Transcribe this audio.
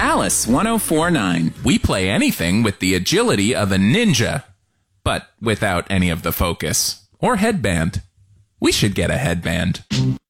Alice 1049. We play anything with the agility of a ninja, but without any of the focus. Or headband. We should get a headband.